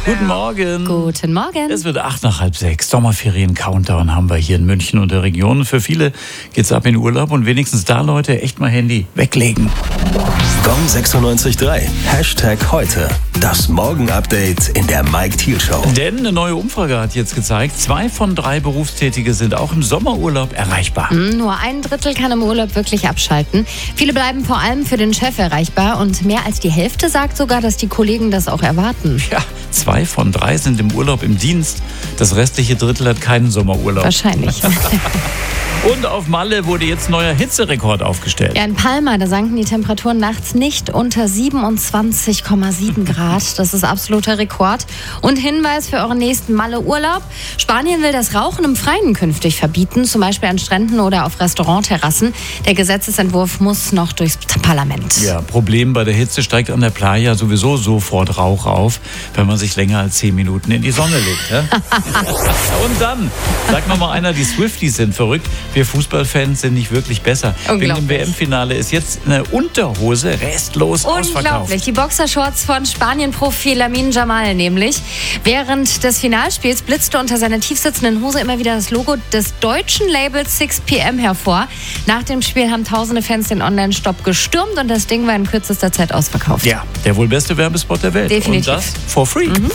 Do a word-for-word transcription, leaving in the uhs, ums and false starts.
Guten Morgen. Guten Morgen. Es wird acht nach halb sechs. Sommerferien-Countdown haben wir hier in München und der Region. Für viele geht's ab in Urlaub und wenigstens da, Leute, echt mal Handy weglegen. Gong sechsundneunzig Komma drei. Hashtag heute. Das Morgen-Update in der Mike Thiel Show. Denn eine neue Umfrage hat jetzt gezeigt, zwei von drei Berufstätige sind auch im Sommerurlaub erreichbar. Mm, Nur ein Drittel kann im Urlaub wirklich abschalten. Viele bleiben vor allem für den Chef erreichbar und mehr als die Hälfte sagt sogar, dass die Kollegen das auch erwarten. Ja, zwei von drei sind im Urlaub im Dienst. Das restliche Drittel hat keinen Sommerurlaub. Wahrscheinlich. Und auf Malle wurde jetzt neuer Hitzerekord aufgestellt. Ja, in Palma, da sanken die Temperaturen nachts nicht unter siebenundzwanzig Komma sieben Grad. Das ist absoluter Rekord. Und Hinweis für euren nächsten Malle-Urlaub. Spanien will das Rauchen im Freien künftig verbieten, zum Beispiel an Stränden oder auf Restaurantterrassen. Der Gesetzesentwurf muss noch durchs Parlament. Ja, Problem bei der Hitze, steigt an der Playa sowieso sofort Rauch auf, wenn man sich länger als zehn Minuten in die Sonne legt. Ja? Und dann, sagt noch mal einer, die Swifties sind verrückt. Wir Fußballfans sind nicht wirklich besser. Wegen dem W M-Finale ist jetzt eine Unterhose restlos ausverkauft. Unglaublich. Die Boxershorts von Spanien-Profi Lamine Yamal nämlich. Während des Finalspiels blitzte unter seiner tiefsitzenden Hose immer wieder das Logo des deutschen Labels six P M hervor. Nach dem Spiel haben tausende Fans den Online-Shop gestürmt und das Ding war in kürzester Zeit ausverkauft. Ja, der wohl beste Werbespot der Welt. Definitiv. Und das for free. Mhm.